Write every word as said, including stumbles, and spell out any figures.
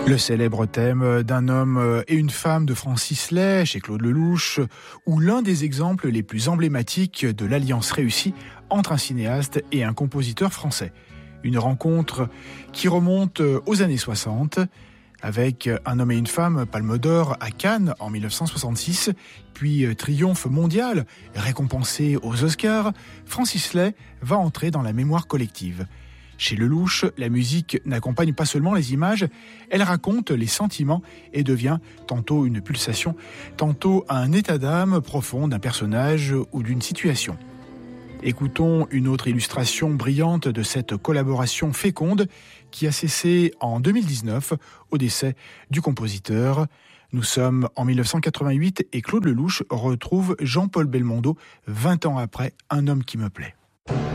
Le célèbre thème d'un homme et une femme de Francis Lay chez Claude Lelouch, ou l'un des exemples les plus emblématiques de l'alliance réussie entre un cinéaste et un compositeur français. Une rencontre qui remonte aux années soixante, avec Un homme et une femme, Palme d'Or à Cannes en dix-neuf cent soixante-six, puis triomphe mondial, récompensé aux Oscars, Francis Lay va entrer dans la mémoire collective. Chez Lelouch, la musique n'accompagne pas seulement les images, elle raconte les sentiments et devient tantôt une pulsation, tantôt un état d'âme profond d'un personnage ou d'une situation. Écoutons une autre illustration brillante de cette collaboration féconde qui a cessé en deux mille dix-neuf au décès du compositeur. Nous sommes en dix-neuf cent quatre-vingt-huit et Claude Lelouch retrouve Jean-Paul Belmondo vingt ans après Un homme qui me plaît.